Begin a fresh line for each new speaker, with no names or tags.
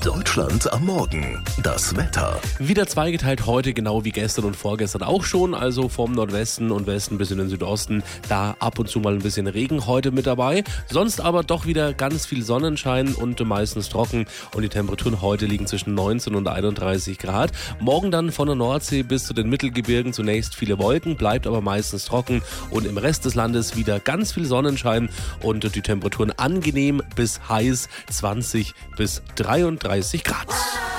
Deutschland am Morgen. Das Wetter.
Wieder zweigeteilt heute, genau wie gestern und vorgestern auch schon. Also vom Nordwesten und Westen bis in den Südosten. Da ab und zu mal ein bisschen Regen heute mit dabei. Sonst aber doch wieder ganz viel Sonnenschein und meistens trocken. Und die Temperaturen heute liegen zwischen 19 und 31 Grad. Morgen dann von der Nordsee bis zu den Mittelgebirgen zunächst viele Wolken, bleibt aber meistens trocken. Und im Rest des Landes wieder ganz viel Sonnenschein und die Temperaturen angenehm bis heiß, 20 bis 33 Grad.